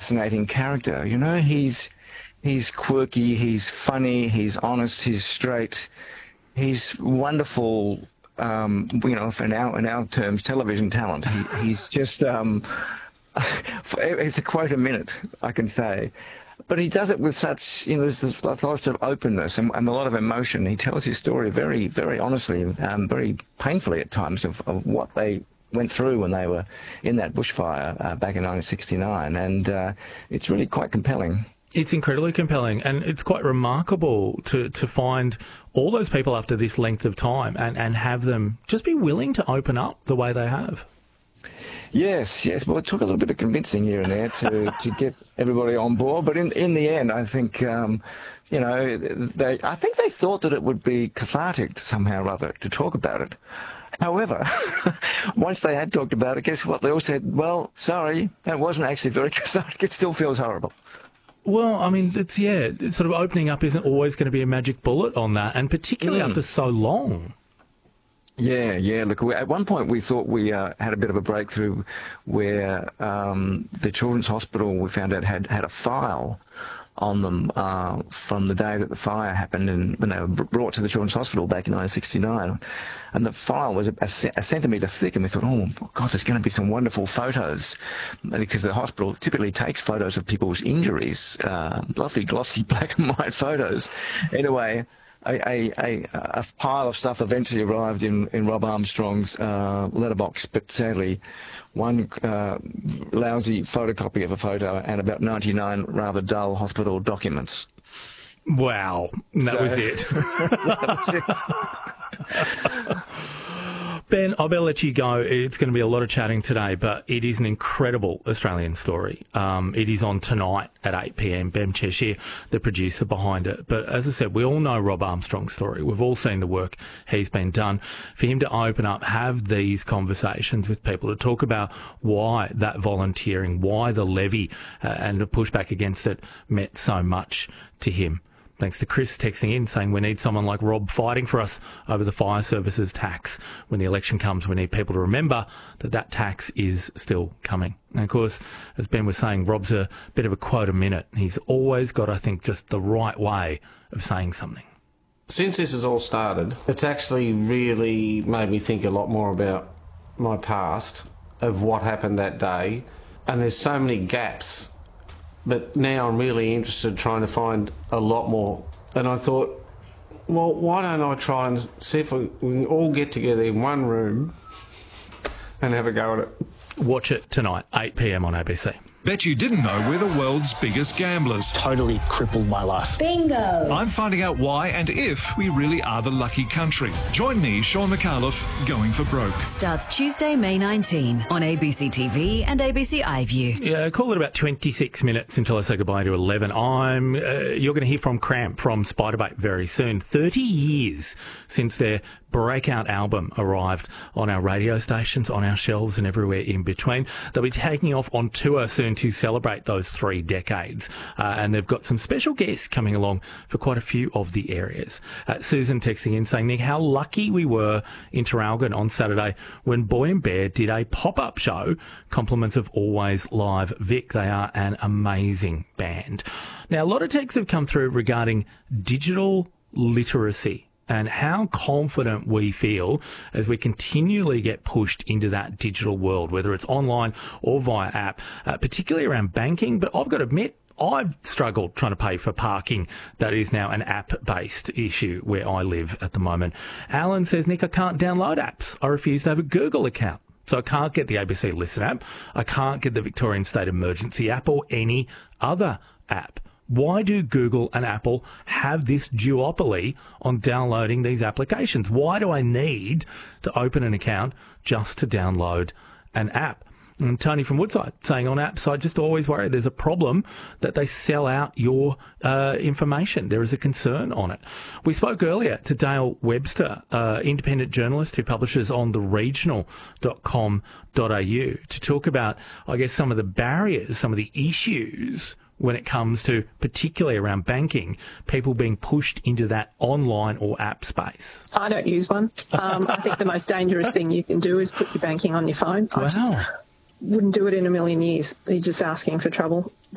fascinating character. You know, he's quirky, he's funny, he's honest, he's straight, he's wonderful. You know, in our terms, television talent. He's just it's a quote a minute, I can say. But he does it with such, you know, there's lots of openness and a lot of emotion. He tells his story very, very honestly, very painfully at times of what they went through when they were in that bushfire back in 1969. And it's really quite compelling. It's incredibly compelling, and it's quite remarkable to find all those people after this length of time and have them just be willing to open up the way they have. Yes. Well, it took a little bit of convincing here and there to get everybody on board, but in the end, I think, you know, I think they thought that it would be cathartic somehow or other to talk about it. However, once they had talked about it, guess what? They all said, well, sorry, that wasn't actually very cathartic. It still feels horrible. Well, I mean, it's sort of opening up isn't always going to be a magic bullet on that, and particularly after so long. Yeah. Look, at one point we thought we had a bit of a breakthrough where the Children's Hospital, we found out, had a file on them from the day that the fire happened and when they were brought to the Children's Hospital back in 1969. And the file was a centimetre thick, and we thought, oh, God, there's going to be some wonderful photos, because the hospital typically takes photos of people's injuries, lovely, glossy black and white photos. Anyway, a pile of stuff eventually arrived in Rob Armstrong's letterbox, but sadly one lousy photocopy of a photo and about 99 rather dull hospital documents. Wow, that was it. That was it. Ben, I better let you go. It's going to be a lot of chatting today, but it is an incredible Australian story. It is on tonight at 8 p.m. Ben Cheshire, the producer behind it. But as I said, we all know Rob Armstrong's story. We've all seen the work he's been done. For him to open up, have these conversations with people, to talk about why that volunteering, why the levy and the pushback against it meant so much to him. Thanks to Chris texting in saying we need someone like Rob fighting for us over the fire services tax. When the election comes, we need people to remember that tax is still coming. And of course, as Ben was saying, Rob's a bit of a quote a minute. He's always got, I think, just the right way of saying something. Since this has all started, it's actually really made me think a lot more about my past, of what happened that day. And there's so many gaps. But now I'm really interested in trying to find a lot more. And I thought, well, why don't I try and see if we can all get together in one room and have a go at it. Watch it tonight, 8 p.m. on ABC. Bet you didn't know we're the world's biggest gamblers. Totally crippled my life. Bingo! I'm finding out why and if we really are the lucky country. Join me, Sean McAuliffe, Going for Broke. Starts Tuesday, May 19 on ABC TV and ABC iView. Yeah, call it about 26 minutes until I say goodbye to 11. You're going to hear from Cramp from Spiderbait very soon. 30 years since their breakout album arrived on our radio stations, on our shelves and everywhere in between. They'll be taking off on tour soon to celebrate those 3 decades. And they've got some special guests coming along for quite a few of the areas. Susan texting in saying, Nick, how lucky we were in Traralgon on Saturday when Boy and Bear did a pop-up show. Compliments of Always Live Vic. They are an amazing band. Now, a lot of texts have come through regarding digital literacy and how confident we feel as we continually get pushed into that digital world, whether it's online or via app, particularly around banking. But I've got to admit, I've struggled trying to pay for parking. That is now an app-based issue where I live at the moment. Alan says, Nick, I can't download apps. I refuse to have a Google account. So I can't get the ABC Listen app. I can't get the Victorian State Emergency app or any other app. Why do Google and Apple have this duopoly on downloading these applications? Why do I need to open an account just to download an app? And Tony from Woodside saying on apps, I just always worry there's a problem that they sell out your information. There is a concern on it. We spoke earlier to Dale Webster, independent journalist who publishes on theregional.com.au, to talk about, I guess, some of the barriers, some of the issues when it comes to, particularly around banking, people being pushed into that online or app space. I don't use one. I think the most dangerous thing you can do is put your banking on your phone. Wow. I just wouldn't do it in a million years. You're just asking for trouble.